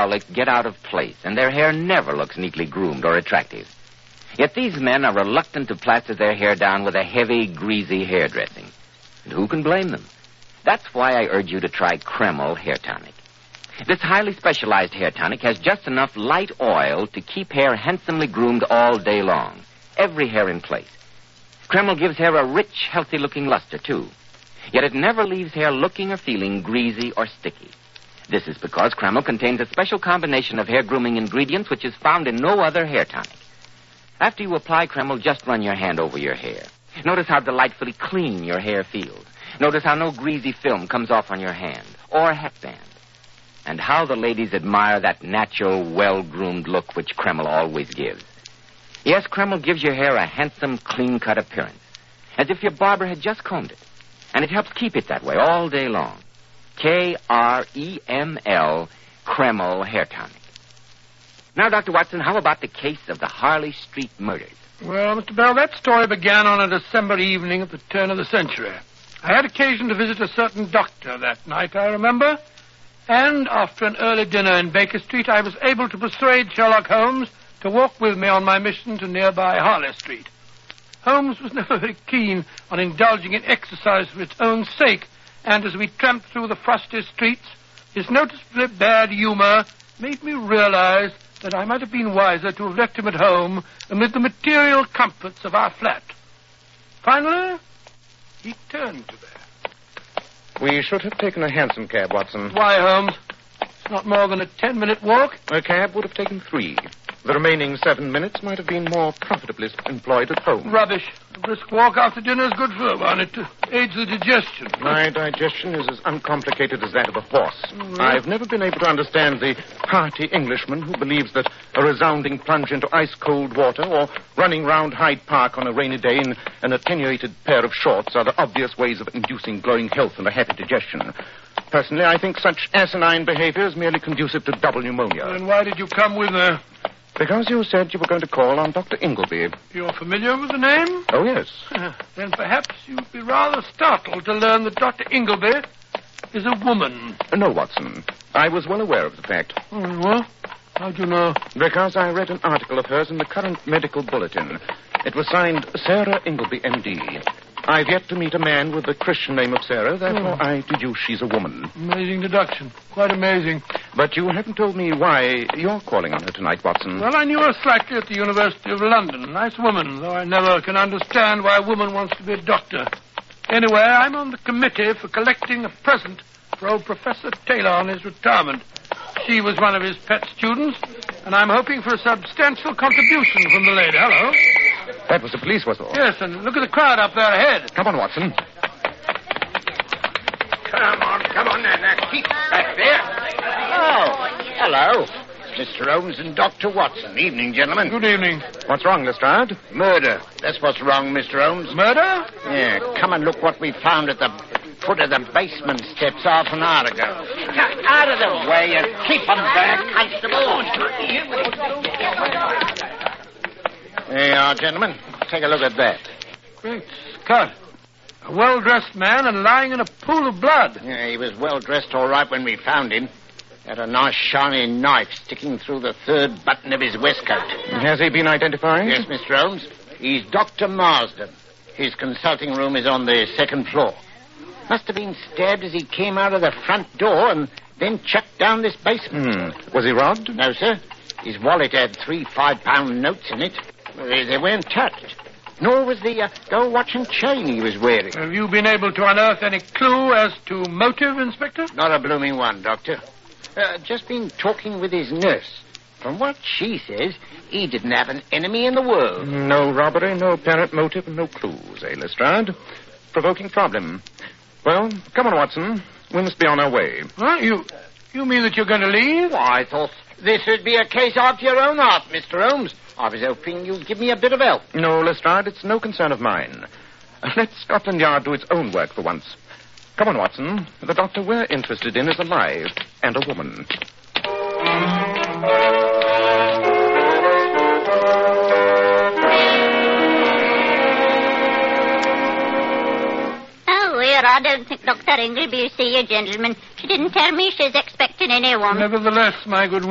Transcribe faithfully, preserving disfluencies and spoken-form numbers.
cowlicks get out of place, and their hair never looks neatly groomed or attractive. Yet these men are reluctant to plaster their hair down with a heavy, greasy hairdressing. And who can blame them? That's why I urge you to try Kreml Hair Tonic. This highly specialized hair tonic has just enough light oil to keep hair handsomely groomed all day long. Every hair in place. Kreml gives hair a rich, healthy-looking luster, too. Yet it never leaves hair looking or feeling greasy or sticky. This is because Kreml contains a special combination of hair grooming ingredients which is found in no other hair tonic. After you apply Kreml, just run your hand over your hair. Notice how delightfully clean your hair feels. Notice how no greasy film comes off on your hand or hatband. And how the ladies admire that natural, well-groomed look which Kreml always gives. Yes, Kreml gives your hair a handsome, clean-cut appearance, as if your barber had just combed it. And it helps keep it that way all day long. K R E M L, Kreml Hair Tonic. Now, Doctor Watson, how about the case of the Harley Street murders? Well, Mister Bell, that story began on a December evening at the turn of the century. I had occasion to visit a certain doctor that night, I remember. And after an early dinner in Baker Street, I was able to persuade Sherlock Holmes to walk with me on my mission to nearby Harley Street. Holmes was never very keen on indulging in exercise for its own sake, and as we tramped through the frosty streets, his noticeably bad humor made me realize that I might have been wiser to have left him at home amid the material comforts of our flat. Finally, he turned to me. We should have taken a hansom cab, Watson. Why, Holmes? It's not more than a ten-minute walk. A cab would have taken three. The remaining seven minutes might have been more profitably employed at home. Rubbish. A brisk walk after dinner is good for one. It uh, aids the digestion. My digestion is as uncomplicated as that of a horse. Mm-hmm. I've never been able to understand the hearty Englishman who believes that a resounding plunge into ice-cold water or running round Hyde Park on a rainy day in an attenuated pair of shorts are the obvious ways of inducing glowing health and a happy digestion. Personally, I think such asinine behavior is merely conducive to double pneumonia. And why did you come with me? Because you said you were going to call on Doctor Ingleby. You're familiar with the name? Oh, yes. Uh, then perhaps you'd be rather startled to learn that Doctor Ingleby is a woman. Uh, no, Watson. I was well aware of the fact. Oh, well, how'd you know? Because I read an article of hers in the current medical bulletin. It was signed Sarah Ingleby, M D I've yet to meet a man with the Christian name of Sarah, therefore oh. I deduce she's a woman. Amazing deduction. Quite amazing. But you haven't told me why you're calling on her tonight, Watson. Well, I knew her slightly at the University of London. Nice woman, though I never can understand why a woman wants to be a doctor. Anyway, I'm on the committee for collecting a present for old Professor Taylor on his retirement. She was one of his pet students, and I'm hoping for a substantial contribution from the lady. Hello. That was the police whistle. Yes, and look at the crowd up there ahead. Come on, Watson. Come on, come on, now, now, keep back there. Oh, hello. Mister Holmes and Doctor Watson. Evening, gentlemen. Good evening. What's wrong, Lestrade? Murder. That's what's wrong, Mister Holmes. Murder? Yeah, come and look what we found at the foot of the basement steps half an hour ago. Out of the way and keep them back, Constable. There you are, gentlemen. Take a look at that. Great Scott. A well-dressed man and lying in a pool of blood. Yeah, he was well-dressed all right when we found him. Had a nice shiny knife sticking through the third button of his waistcoat. Has he been identified? Yes, Mister Holmes. He's Doctor Marsden. His consulting room is on the second floor. Must have been stabbed as he came out of the front door and then chucked down this basement. Hmm. Was he robbed? No, sir. His wallet had three five-pound notes in it. They, they weren't touched. Nor was the uh, gold watch and chain he was wearing. Have you been able to unearth any clue as to motive, Inspector? Not a blooming one, Doctor. Uh, just been talking with his nurse. From what she says, he didn't have an enemy in the world. No robbery, no apparent motive, and no clues, eh, Lestrade? Provoking problem. Well, come on, Watson. We must be on our way. Huh? You, you mean that you're going to leave? Well, I thought this would be a case after your own heart, Mister Holmes. I was hoping you'd give me a bit of help. No, Lestrade, it's no concern of mine. Let Scotland Yard do its own work for once. Come on, Watson. The doctor we're interested in is alive, and a woman. Oh, well, I don't think Doctor Ingleby will see you, gentlemen. She didn't tell me she's expecting anyone. Nevertheless, my good